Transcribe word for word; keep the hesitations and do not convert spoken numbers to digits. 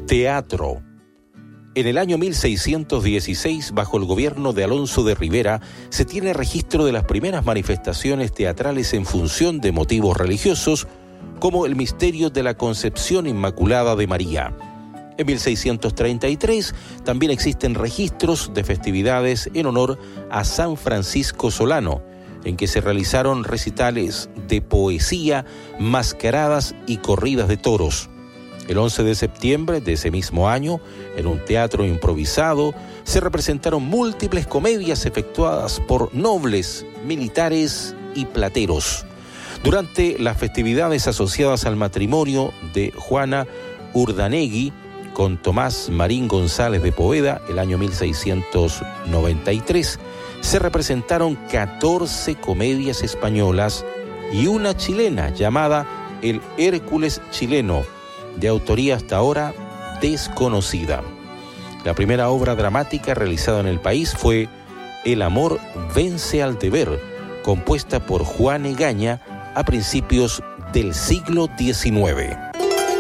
Teatro. En el año mil seiscientos dieciséis, bajo el gobierno de Alonso de Rivera, se tiene registro de las primeras manifestaciones teatrales en función de motivos religiosos, como el misterio de la Concepción Inmaculada de María. En mil seiscientos treinta y tres también existen registros de festividades en honor a San Francisco Solano, en que se realizaron recitales de poesía, mascaradas y corridas de toros. El once de septiembre de ese mismo año, en un teatro improvisado, se representaron múltiples comedias efectuadas por nobles, militares y plateros. Durante las festividades asociadas al matrimonio de Juana Urdanegui con Tomás Marín González de Poveda, el año mil seiscientos noventa y tres, se representaron catorce comedias españolas y una chilena llamada El Hércules Chileno, de autoría hasta ahora desconocida. La primera obra dramática realizada en el país fue El amor vence al deber, compuesta por Juan Egaña a principios del siglo diecinueve.